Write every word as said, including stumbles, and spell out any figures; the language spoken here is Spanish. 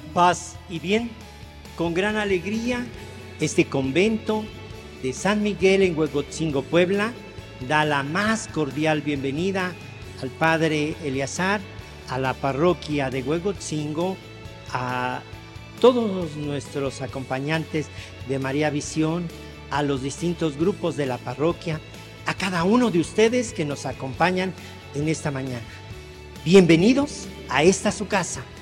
Paz y bien, con gran alegría, este convento de San Miguel en Huejotzingo, Puebla, da la más cordial bienvenida al Padre Eleazar, a la parroquia de Huejotzingo, a todos nuestros acompañantes de María Visión, a los distintos grupos de la parroquia, a cada uno de ustedes que nos acompañan en esta mañana. Bienvenidos a esta su casa.